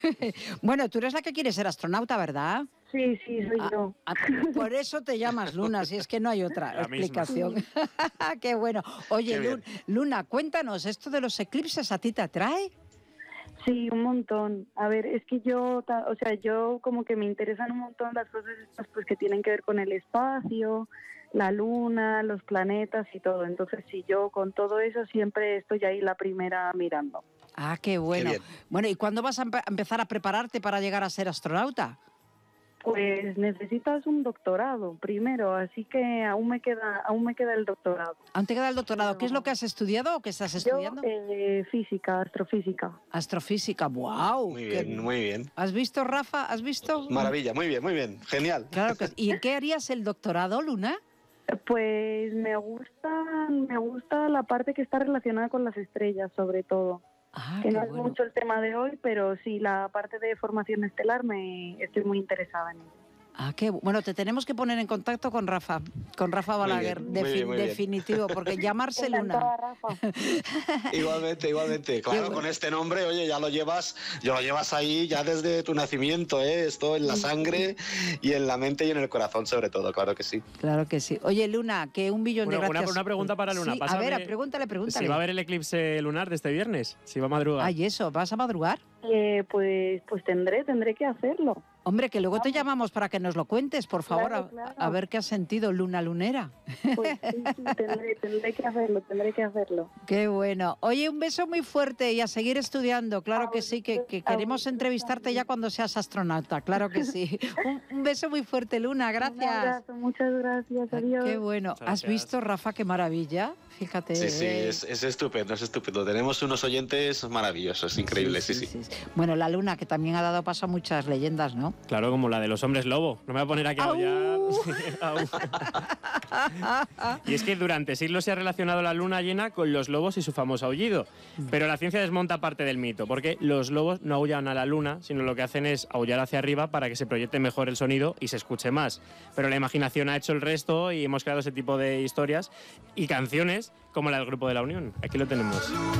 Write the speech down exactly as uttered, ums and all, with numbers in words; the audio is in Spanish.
Bueno, tú eres la que quiere ser astronauta, ¿verdad? Sí, sí, soy Ah, yo. ah, por eso te llamas Luna, si es que no hay otra La misma. explicación. Qué bueno. Oye, Qué bien. Lu- Luna, cuéntanos, ¿esto de los eclipses a ti te atrae? Sí, un montón. A ver, es que yo, ta- o sea, yo como que me interesan un montón las cosas estas pues que tienen que ver con el espacio, la luna, los planetas y todo. Entonces, sí, yo con todo eso siempre estoy ahí la primera mirando. Ah, qué bueno. bien. Bueno, ¿y cuándo vas a empe- a empezar a prepararte para llegar a ser astronauta? Pues necesitas un doctorado primero, así que aún me queda, aún me queda el doctorado. ¿Aún te queda el doctorado? ¿Qué es lo que has estudiado o qué estás estudiando? Yo, eh, física, astrofísica. Astrofísica, wow. Muy bien, muy bien. ¿Has visto, Rafa? ¿Has visto? Maravilla, muy bien, muy bien. Genial. Claro que sí. ¿Y en qué harías el doctorado, Luna? Pues me gusta, me gusta la parte que está relacionada con las estrellas, sobre todo. Ah, que qué no es bueno. mucho el tema de hoy, pero sí, la parte de formación estelar me estoy muy interesada en ello. Ah, qué bu- bueno, te tenemos que poner en contacto con Rafa, con Rafa Balaguer, bien, muy defi- bien, muy bien. definitivo, porque llamarse Encantada, Luna. Rafa. Igualmente, igualmente. Claro, bueno. con este nombre, oye, ya lo llevas, ya lo llevas ahí ya desde tu nacimiento, ¿eh? Esto en la sangre y en la mente y en el corazón, sobre todo, claro que sí. Claro que sí. Oye, Luna, que un billón Bueno, de una, gracias. una pregunta para Luna. Sí, a Pásame ver, pregúntale, pregúntale. Si va a haber el eclipse lunar de este viernes, si va a madrugar. Ay, eso, ¿vas a madrugar? Eh, pues, pues tendré, tendré que hacerlo. Hombre, que luego te llamamos para que nos lo cuentes, por favor, Claro, a- claro. a, ver qué has sentido, Luna Lunera. Pues sí, sí, tendré, tendré que hacerlo, tendré que hacerlo. Qué bueno. Oye, un beso muy fuerte y a seguir estudiando. Claro A que sí, que, que vosotros- a queremos vosotros entrevistarte ya también. cuando seas astronauta. Claro que sí. Un, un beso muy fuerte, Luna. Un Gracias. abrazo, muchas gracias, Ah, adiós. Qué bueno. Muchas ¿Has gracias. visto, Rafa, qué maravilla? Fíjate. Sí, sí, eh, es, es estupendo, es estupendo. Tenemos unos oyentes maravillosos, increíbles, sí, sí. Bueno, la Luna, que también ha dado paso a muchas leyendas, ¿no? Claro, como la de los hombres lobo. No me voy a poner aquí a ¡Au! aullar. Au. Y es que durante siglos se ha relacionado la luna llena con los lobos y su famoso aullido. Pero la ciencia desmonta parte del mito, porque los lobos no aullan a la luna, sino lo que hacen es aullar hacia arriba para que se proyecte mejor el sonido y se escuche más. Pero la imaginación ha hecho el resto y hemos creado ese tipo de historias y canciones como la del Grupo de la Unión. Aquí lo tenemos.